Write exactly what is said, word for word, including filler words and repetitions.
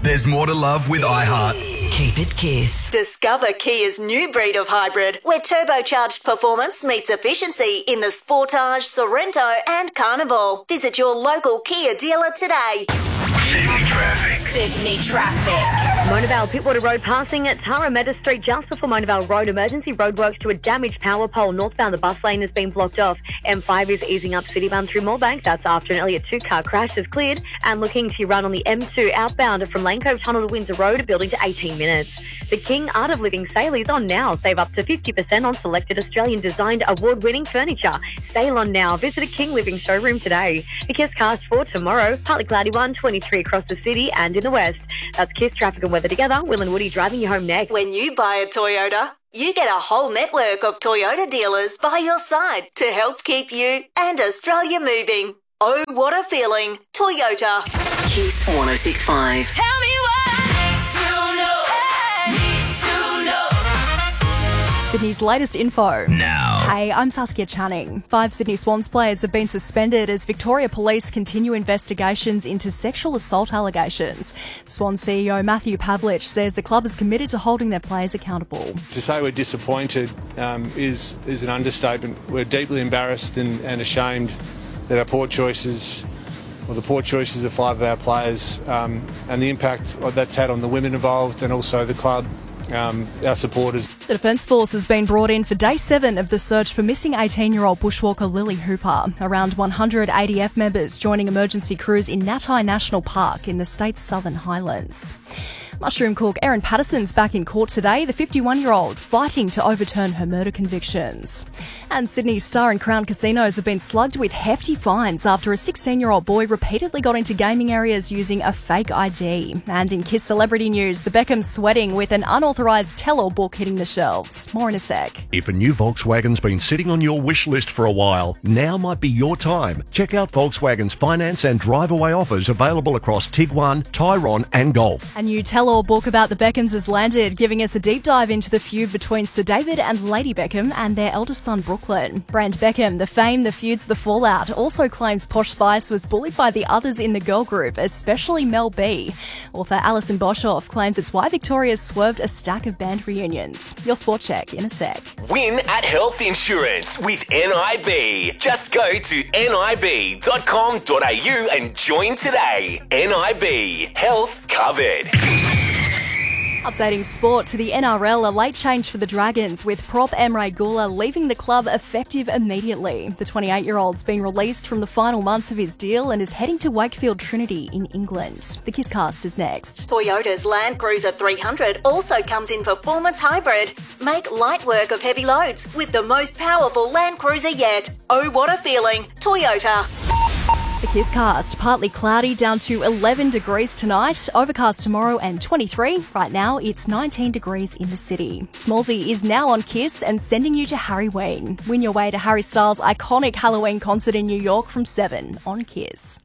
There's more to love with iHeart. Keep it Kiss. Discover Kia's new breed of hybrid, where turbocharged performance meets efficiency in the Sportage, Sorrento and Carnival. Visit your local Kia dealer today. Sydney traffic. Sydney traffic. Mona Vale Pittwater Road passing at Tara Meta Street just before Mona Vale Road. Emergency roadworks to a damaged power pole. Northbound, the bus lane has been blocked off. M five is easing up Citybound through Moorebank. That's after an Elliott two-car crash is cleared. And looking to run on the M two outbound from Lane Cove Tunnel to Windsor Road, building to eighteen minutes. The King Art of Living sale is on now. Save up to fifty percent on selected Australian-designed award-winning furniture. Sale on now. Visit a King Living showroom today. The Kiss cast for tomorrow. Partly cloudy one, twenty-three across the city and in the west. That's Kiss traffic and weather together. Will and Woody driving you home next. When you buy a Toyota, you get a whole network of Toyota dealers by your side to help keep you and Australia moving. Oh, what a feeling. Toyota. Kiss one oh six point five. Tell me why. To know. Need to know. Sydney's latest info. Now. Hey, I'm Saskia Channing. Five Sydney Swans players have been suspended as Victoria Police continue investigations into sexual assault allegations. Swans C E O Matthew Pavlich says the club is committed to holding their players accountable. To say we're disappointed um, is is an understatement. We're deeply embarrassed and, and ashamed that our poor choices, or the poor choices of five of our players, um, and the impact that's had on the women involved and also the club, um, our supporters. The Defence Force has been brought in for day seven of the search for missing eighteen-year-old bushwalker Lily Hooper. Around one hundred A D F members joining emergency crews in Natai National Park in the state's Southern Highlands. Mushroom cook Erin Patterson's back in court today, the fifty-one-year-old fighting to overturn her murder convictions. And Sydney's Star and Crown casinos have been slugged with hefty fines after a sixteen-year-old boy repeatedly got into gaming areas using a fake I D. And in Kiss celebrity news, the Beckhams sweating with an unauthorised tell-all book hitting the shelves. More in a sec. If a new Volkswagen's been sitting on your wish list for a while, now might be your time. Check out Volkswagen's finance and drive-away offers available across Tiguan, Tyrone and Golf. A new tell-all book about the Beckhams has landed, giving us a deep dive into the feud between Sir David and Lady Beckham and their eldest son Brooklyn. Brand Beckham, the fame, the feuds, the fallout, also claims Posh Spice was bullied by the others in the girl group, especially Mel B. Author Alison Boshoff claims it's why Victoria's swerved a stack of band reunions. Your sport check in a sec. Win at Health Insurance with N I B. Just go to nib dot com dot a u and join today. N I B. Health covered. Updating sport to the N R L, a late change for the Dragons, with prop Emre Gula leaving the club effective immediately. The twenty-eight-year-old's been released from the final months of his deal and is heading to Wakefield Trinity in England. The Kisscast is next. Toyota's Land Cruiser three hundred also comes in performance hybrid. Make light work of heavy loads with the most powerful Land Cruiser yet. Oh, what a feeling. Toyota. The Kisscast, partly cloudy down to eleven degrees tonight, overcast tomorrow and twenty-three. Right now, it's nineteen degrees in the city. Smallsy is now on Kiss and sending you to Harry Ween. Win your way to Harry Styles' iconic Halloween concert in New York from seven on Kiss.